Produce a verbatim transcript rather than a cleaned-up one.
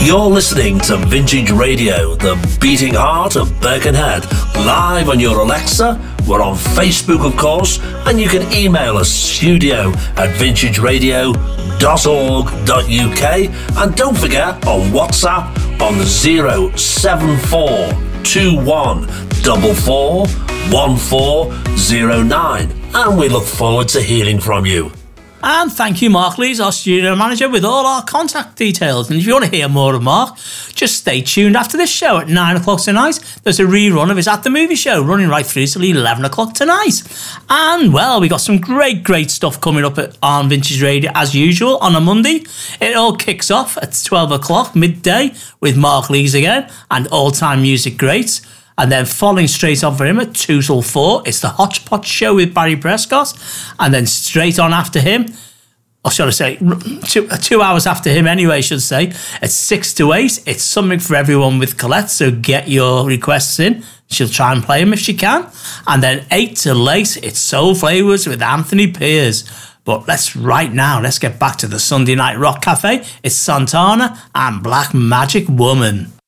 You're listening to Vintage Radio, the beating heart of Birkenhead, live on your Alexa. We're on Facebook, of course, and you can email us studio at vintage radio dot org dot U K. And don't forget, on WhatsApp on zero seven four two one four four one four zero nine. And we look forward to hearing from you. And thank you, Mark Lees, our studio manager, with all our contact details. And if you want to hear more of Mark, just stay tuned after this show at nine o'clock tonight. There's a rerun of his At the Movie Show running right through till eleven o'clock tonight. And, well, we got some great, great stuff coming up at, on Vintage Radio as usual on a Monday. It all kicks off at twelve o'clock midday with Mark Lees again and all-time music greats. And then following straight on for him at two till four, it's the Hodgepodge Show with Barry Prescott. And then straight on after him, or should I say, two, two hours after him anyway, I should say, at six to eight, it's Something for Everyone with Colette, so get your requests in. She'll try and play them if she can. And then eight till eight, it's Soul Flavours with Anthony Pears. But let's, right now, let's get back to the Sunday Night Rock Cafe. It's Santana and Black Magic Woman.